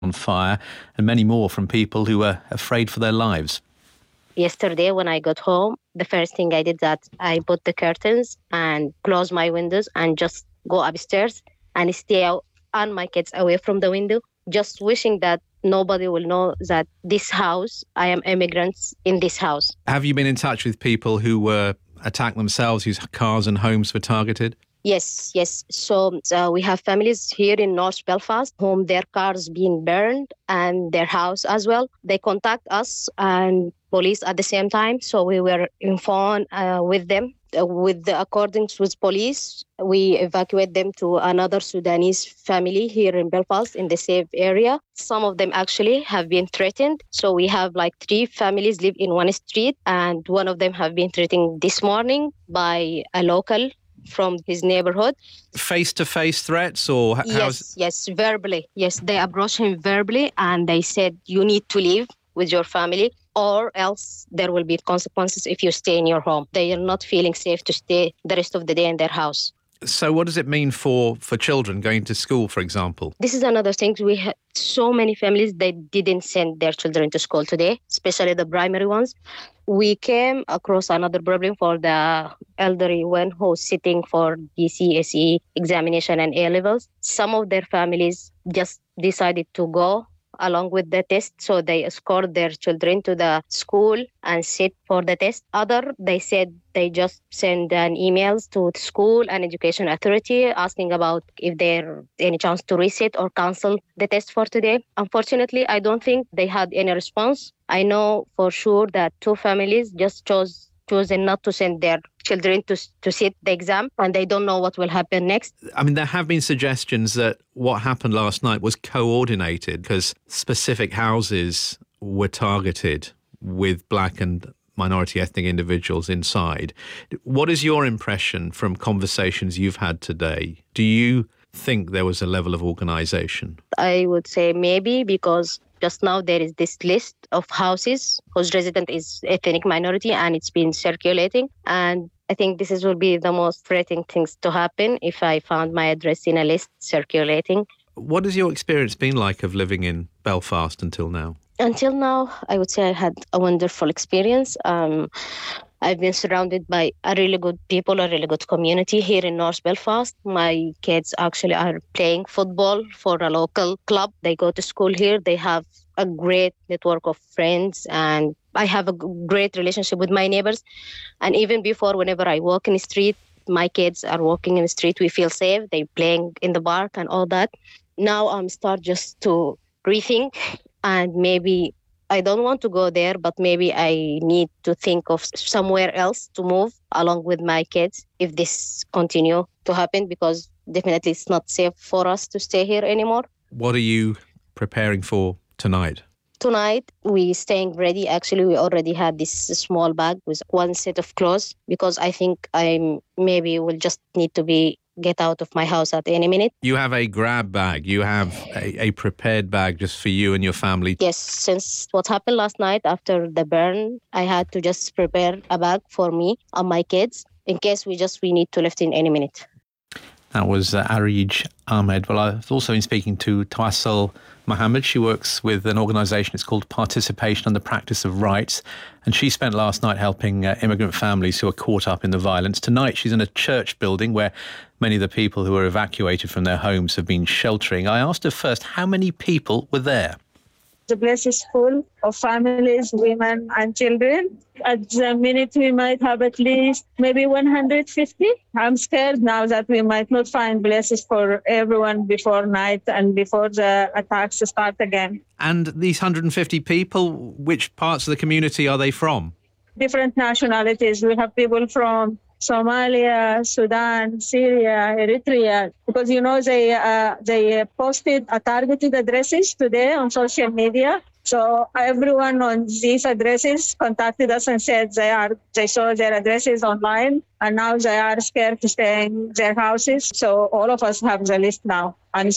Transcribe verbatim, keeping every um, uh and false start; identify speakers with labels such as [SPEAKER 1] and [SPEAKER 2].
[SPEAKER 1] on fire, and many more from people who were afraid for their lives.
[SPEAKER 2] Yesterday, when I got home, the first thing I did that I put the curtains and close my windows and just go upstairs and stay out and my kids away from the window, just wishing that nobody will know that this house, I am immigrants in this house.
[SPEAKER 1] Have you been in touch with people who were attacked themselves, whose cars and homes were targeted?
[SPEAKER 2] Yes, yes. So uh, we have families here in North Belfast whom their cars being burned and their house as well. They contact us and police at the same time. So we were informed uh, with them. Uh, with the accordance with police, we evacuate them to another Sudanese family here in Belfast in the safe area. Some of them actually have been threatened. So we have like three families live in one street, and one of them have been threatened this morning by a local from his neighborhood.
[SPEAKER 1] Face-to-face threats or h-
[SPEAKER 2] yes, yes, verbally. Yes, they approached him verbally and they said, you need to leave with your family or else there will be consequences if you stay in your home. They are not feeling safe to stay the rest of the day in their house.
[SPEAKER 1] So what does it mean for, for children going to school, for example?
[SPEAKER 2] This is another thing. We have so many families that didn't send their children to school today, especially the primary ones. We came across another problem for the elderly one who's sitting for G C S E examination and A-levels. Some of their families just decided to go along with the test, so they escort their children to the school and sit for the test. Other, they said they just send an emails to the school and education authority asking about if there any chance to reset or cancel the test for today. Unfortunately, I don't think they had any response. I know for sure that two families just chose chosen not to send their children to to sit the exam, and they don't know what will happen next.
[SPEAKER 1] I mean, there have been suggestions that what happened last night was coordinated because specific houses were targeted with black and minority ethnic individuals inside. What is your impression from conversations you've had today? Do you think there was a level of organisation?
[SPEAKER 2] I would say maybe, because just now there is this list of houses whose resident is ethnic minority and it's been circulating. And I think this is will be the most threatening things to happen if I found my address in a list circulating.
[SPEAKER 1] What has your experience been like of living in Belfast until now?
[SPEAKER 2] Until now, I would say I had a wonderful experience. Um, I've been surrounded by a really good people, a really good community here in North Belfast. My kids actually are playing football for a local club. They go to school here. They have a great network of friends, and I have a great relationship with my neighbors. And even before, whenever I walk in the street, my kids are walking in the street. We feel safe. They're playing in the park and all that. Now I'm start just to rethink, and maybe I don't want to go there, but maybe I need to think of somewhere else to move along with my kids if this continue to happen, because definitely it's not safe for us to stay here anymore.
[SPEAKER 1] What are you preparing for tonight?
[SPEAKER 2] Tonight, we staying ready. Actually, we already had this small bag with one set of clothes, because I think I maybe will just need to be get out of my house at any minute.
[SPEAKER 1] You have a grab bag. You have a, a prepared bag just for you and your family.
[SPEAKER 2] Yes, since what happened last night after the burn, I had to just prepare a bag for me and my kids in case we just we need to lift in any minute.
[SPEAKER 1] That was uh, Arij Ahmed. Well, I've also been speaking to Tawassel Mohammed. She works with an organisation, it's called Participation and the Practice of Rights. And she spent last night helping uh, immigrant families who are caught up in the violence. Tonight, she's in a church building where many of the people who were evacuated from their homes have been sheltering. I asked her first, how many people were there?
[SPEAKER 3] The place is full of families, women and children. At the minute, we might have at least maybe one hundred fifty. I'm scared now that we might not find places for everyone before night and before the attacks start again.
[SPEAKER 1] And these one hundred fifty people, which parts of the community are they from?
[SPEAKER 3] Different nationalities. We have people from Somalia, Sudan, Syria, Eritrea, because, you know, they uh, they posted a targeted addresses today on social media. So everyone on these addresses contacted us and said they are they saw their addresses online and now they are scared to stay in their houses. So all of us have the list now. And